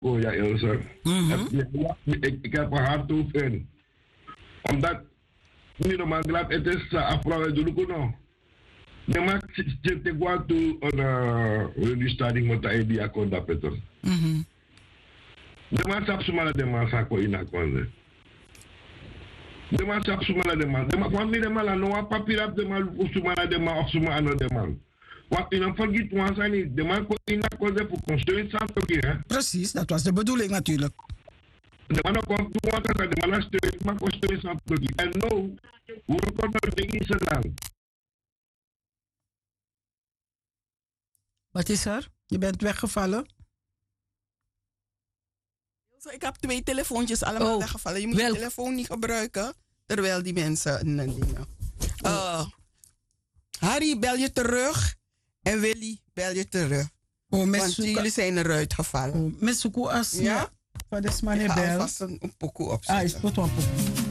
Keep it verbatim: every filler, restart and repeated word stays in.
Oh ja, Ilse. Mm-hmm. Ik, ik heb een hart in. Omdat, niet normaal glad, het is afvrouwen de lukuno. De maak zit ik wel toe een die stading met de idea kon dat Peter. De man sap sumala de man sako ina konze. De man sap sumala de man. De man kwam niet de man la no papirap de man sumala de man of suma ano de man. Wat in een vergiet was hij niet. De man kon ina konze voor construeren samen. Precies, dat was de bedoeling natuurlijk. De man kwam toen was dat de man stuurt maar construeren samen. En nou, hoe komt dat ding in zijn land? Wat is er? Je bent weggevallen? Ik heb twee telefoontjes allemaal oh, weggevallen. Je moet wel. je telefoon niet gebruiken terwijl die mensen een dingen. Uh, Harry, bel je terug. En Willy, bel je terug. Oh, want jullie zijn eruit gevallen. Oh, Messuku as ja? Wat is mijn bel? Ik ga alvast een, een pokoe opzetten. Ah, is pot een pokoe.